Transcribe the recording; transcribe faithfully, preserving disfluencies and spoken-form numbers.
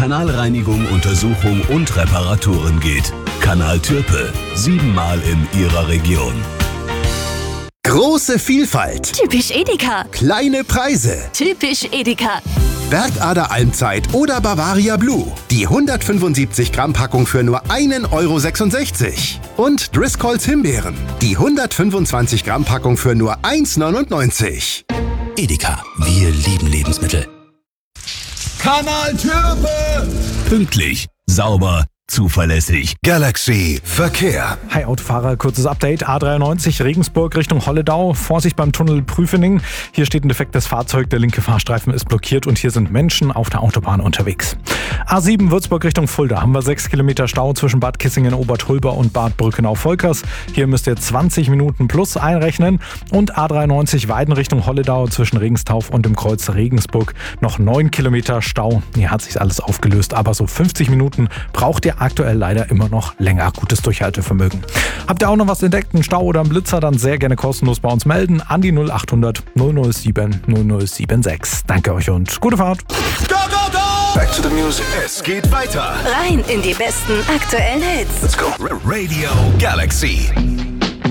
Kanalreinigung, Untersuchung und Reparaturen geht. Kanal Türpe. Siebenmal in Ihrer Region. Große Vielfalt. Typisch Edeka. Kleine Preise. Typisch Edeka. Bergader Almzeit oder Bavaria Blue. Die hundertfünfundsiebzig Gramm Packung für nur einen Euro sechsundsechzig. Und Driscolls Himbeeren. Die hundertfünfundzwanzig Gramm Packung für nur eins neunundneunzig. Edeka, wir lieben Lebensmittel. Kanal Türpe. Pünktlich, sauber, zuverlässig. Galaxy Verkehr. Hi Autofahrer, kurzes Update. A dreiundneunzig Regensburg Richtung Holledau. Vorsicht beim Tunnel Prüfening. Hier steht ein defektes Fahrzeug, der linke Fahrstreifen ist blockiert und hier sind Menschen auf der Autobahn unterwegs. A sieben Würzburg Richtung Fulda haben wir sechs Kilometer Stau zwischen Bad Kissingen-Obertulber und Bad Brückenau-Volkers. Hier müsst ihr zwanzig Minuten plus einrechnen. Und A dreiundneunzig Weiden Richtung Holledau zwischen Regenstauf und dem Kreuz Regensburg noch neun Kilometer Stau. Hier hat sich alles aufgelöst, aber so fünfzig Minuten braucht ihr aktuell leider immer noch länger. Gutes Durchhaltevermögen. Habt ihr auch noch was entdeckt, einen Stau oder einen Blitzer, dann sehr gerne kostenlos bei uns melden an die null achthundert null null sieben null null sieben sechs. Danke euch und gute Fahrt. Go, go, go! Back to the music. Es geht weiter. Rein in die besten aktuellen Hits. Let's go. Radio Galaxy.